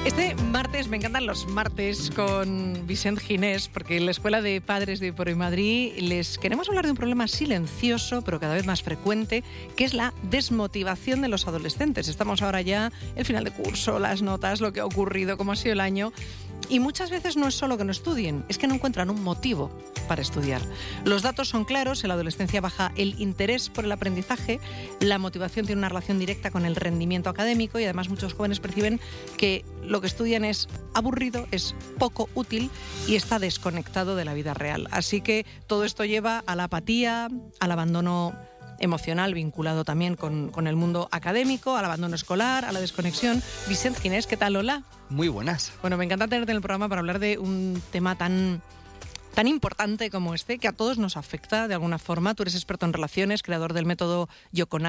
Este martes, me encantan los martes con Vicent Ginés, porque en la Escuela de Padres de Por Hoy Madrid les queremos hablar de un problema silencioso, pero cada vez más frecuente, que es la desmotivación de los adolescentes. Estamos ahora ya, el final de curso, las notas, lo que ha ocurrido, cómo ha sido el año. Y muchas veces no es solo que no estudien, es que no encuentran un motivo para estudiar. Los datos son claros, en la adolescencia baja el interés por el aprendizaje, la motivación tiene una relación directa con el rendimiento académico y además muchos jóvenes perciben que lo que estudian es aburrido, es poco útil y está desconectado de la vida real. Así que todo esto lleva a la apatía, al abandono emocional vinculado también con el mundo académico, al abandono escolar, a la desconexión. Vicent Ginés, ¿qué tal? Hola. Muy buenas. Bueno, me encanta tenerte en el programa para hablar de un tema tan importante como este, que a todos nos afecta de alguna forma. Tú eres experto en relaciones, creador del método Yoconati.